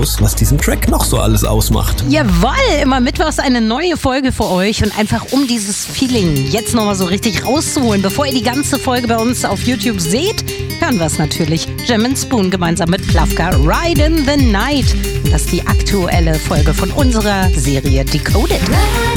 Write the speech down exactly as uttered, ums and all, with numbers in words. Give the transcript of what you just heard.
raus, was diesen Track noch so alles ausmacht. Jawohl, immer mittwochs eine neue Folge für euch und einfach um dieses Feeling jetzt nochmal so richtig rauszuholen, bevor ihr die ganze Folge bei uns auf YouTube seht, hören wir es natürlich. Jam and Spoon gemeinsam mit Plavka, Ride in the Night. Und das ist die aktuelle Folge von unserer Serie Decoded.